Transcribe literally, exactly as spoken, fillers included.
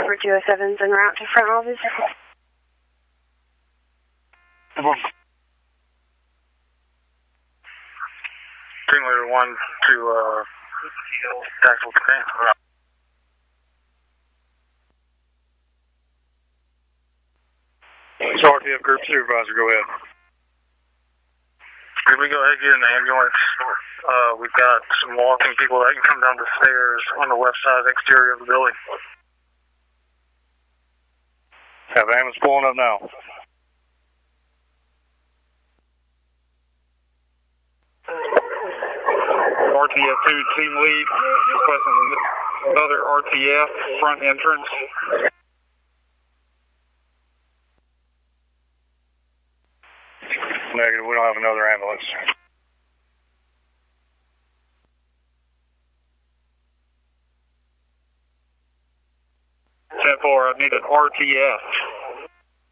Number two oh seven is en route to front office. Team leader one to uh, tactical command. It's R T F group supervisor, go ahead. Can we go ahead and get an ambulance? Uh, we've got some walking people that can come down the stairs on the left side of the exterior of the building. Have ambulance pulling up now. R T F two team lead requesting another R T F front entrance. Negative, we don't have another ambulance. ten four, I need an R T F.